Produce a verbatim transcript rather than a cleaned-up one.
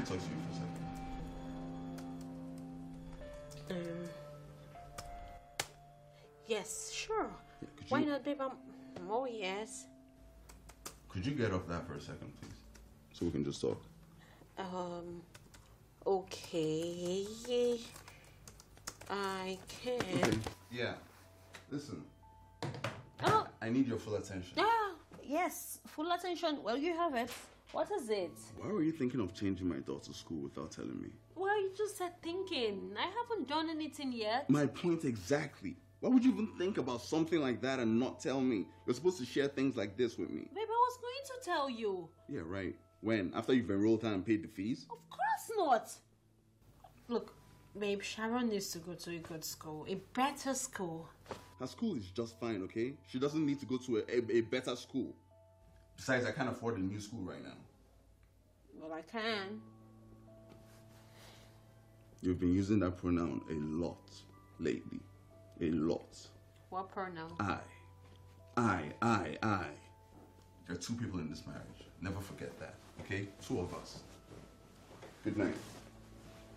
I talk to you for a second? Um. Yes, sure. Yeah, could Why you, not, babe? I'm, I'm all yes. Could you get off that for a second, please? So we can just talk. Um. Okay. I can. Okay. Yeah. Listen. Oh. I need your full attention. Ah, yes. Full attention. Well, you have it. What is it? Why were you thinking of changing my daughter's school without telling me? Well, you just said thinking. I haven't done anything yet. My point exactly. Why would you even think about something like that and not tell me? You're supposed to share things like this with me. Babe, I was going to tell you. Yeah, right. When? After you've enrolled her and paid the fees? Of course not. Look, babe, Sharon needs to go to a good school. A better school. Her school is just fine, okay? She doesn't need to go to a, a, a better school. Besides, I can't afford a new school right now. Well, I can. You've been using that pronoun a lot lately. A lot. What pronoun? I. I, I, I. There are two people in this marriage. Never forget that, okay? Two of us. Good night.